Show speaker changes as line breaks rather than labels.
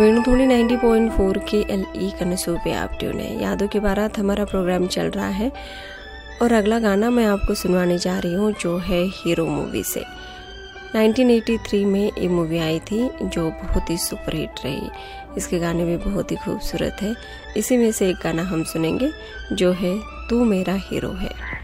वेणुध्वनि 90.4 KLE कनसू पे आप tune है। यादों के बारात हमारा प्रोग्राम चल रहा है और अगला गाना मैं आपको सुनवाने जा रही हूँ जो है हीरो मूवी से। 1983 में ये मूवी आई थी जो बहुत ही सुपरहिट रही। इसके गाने भी बहुत ही खूबसूरत है। इसी में से एक गाना हम सुनेंगे जो है तू मेरा हीरो है।